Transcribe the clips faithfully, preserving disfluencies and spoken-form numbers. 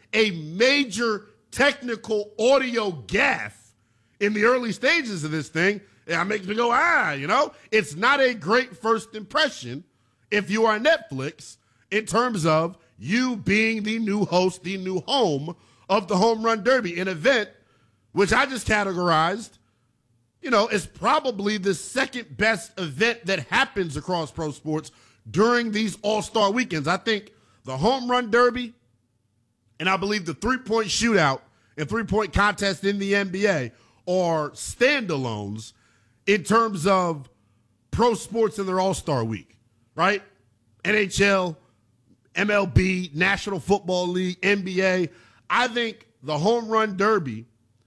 a major technical audio gaffe in the early stages of this thing. It makes me go, ah, you know, it's not a great first impression if you are Netflix in terms of you being the new host, the new home of the Home Run Derby, an event which I just categorized, you know, is probably the second best event that happens across pro sports during these all-star weekends. I think the Home Run Derby and I believe the three-point shootout and three-point contest in the N B A are standalones in terms of pro sports in their all-star week, right? N H L, M L B, National Football League, N B A. I think the Home Run Derby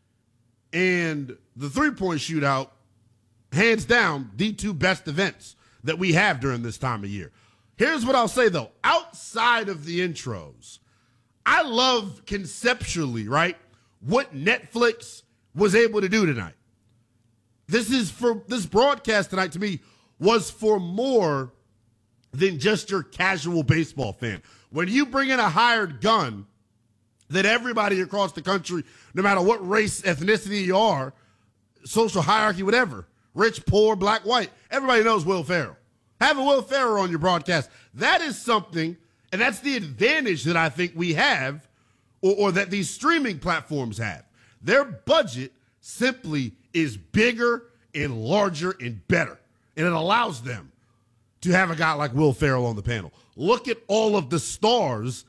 and the three-point shootout, hands down, the two best events that we have during this time of year. Here's what I'll say, though. Outside of the intros, I love conceptually, right, what Netflix was able to do tonight. This is for this broadcast tonight, to me, was for more than just your casual baseball fan. When you bring in a hired gun that everybody across the country, no matter what race, ethnicity you are, social hierarchy, whatever, rich, poor, black, white, everybody knows Will Ferrell. Having Will Ferrell on your broadcast, that is something, and that's the advantage that I think we have, or, or that these streaming platforms have. Their budget simply is bigger and larger and better, and it allows them to have a guy like Will Ferrell on the panel. Look at all of the stars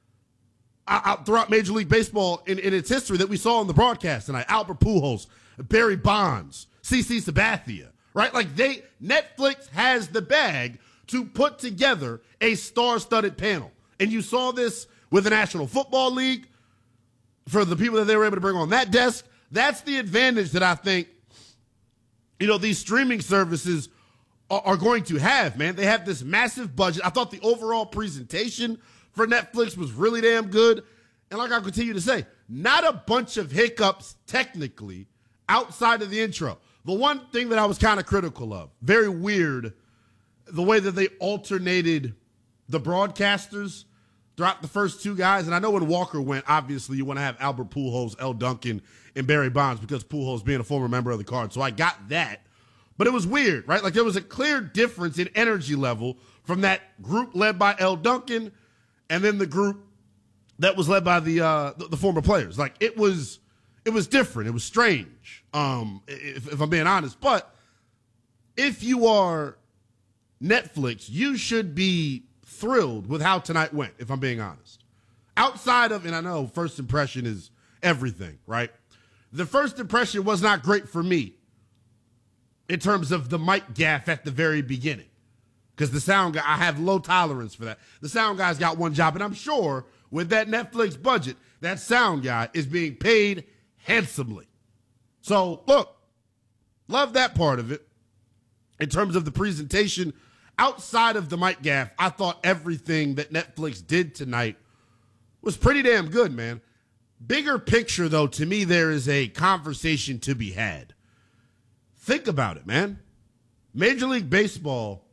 out throughout Major League Baseball in, in its history that we saw on the broadcast tonight. Albert Pujols, Barry Bonds, CeCe Sabathia, right? Like they, Netflix has the bag to put together a star-studded panel. And you saw this with the National Football League for the people that they were able to bring on that desk. That's the advantage that I think, you know, these streaming services are, are going to have, man. They have this massive budget. I thought the overall presentation for Netflix was really damn good. And like I continue to say, not a bunch of hiccups technically outside of the intro. The one thing that I was kind of critical of, very weird, the way that they alternated the broadcasters throughout the first two guys. And I know when Walker went, obviously you want to have Albert Pujols, L. Duncan, and Barry Bonds because Pujols being a former member of the Cards. So I got that. But it was weird, right? Like there was a clear difference in energy level from that group led by L. Duncan and then the group that was led by the uh, the, the former players. Like it was, it was different. It was strange, um, if, if I'm being honest. But if you are Netflix, you should be thrilled with how tonight went, if I'm being honest. Outside of, and I know first impression is everything, right? The first impression was not great for me in terms of the mic gaff at the very beginning. Because the sound guy, I have low tolerance for that. The sound guy's got one job, and I'm sure with that Netflix budget, that sound guy is being paid handsomely. So, look, love that part of it. In terms of the presentation, outside of the mic gaff, I thought everything that Netflix did tonight was pretty damn good, man. Bigger picture, though, to me, there is a conversation to be had. Think about it, man. Major League Baseball,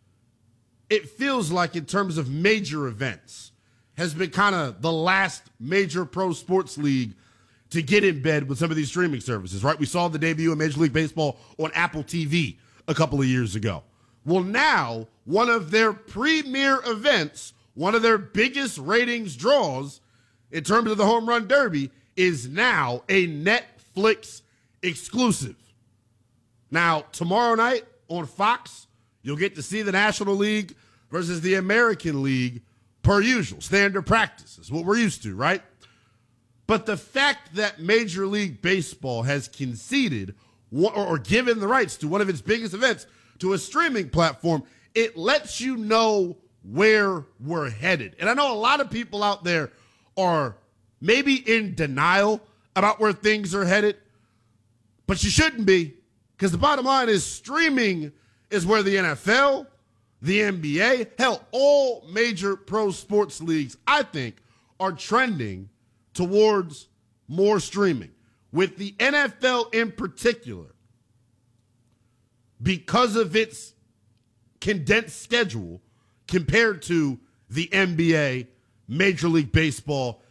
it feels like in terms of major events, has been kind of the last major pro sports league to get in bed with some of these streaming services, right? We saw the debut of Major League Baseball on Apple T V a couple of years ago. Well, now, one of their premier events, one of their biggest ratings draws in terms of the Home Run Derby, is now a Netflix exclusive. Now, tomorrow night on Fox, you'll get to see the National League versus the American League per usual. Standard practice is what we're used to, right? But the fact that Major League Baseball has conceded or given the rights to one of its biggest events to a streaming platform, it lets you know where we're headed. And I know a lot of people out there are maybe in denial about where things are headed, but you shouldn't be, because the bottom line is streaming is where the N F L, the N B A, hell, all major pro sports leagues, I think, are trending towards more streaming. With the N F L in particular, because of its condensed schedule compared to the N B A, Major League Baseball,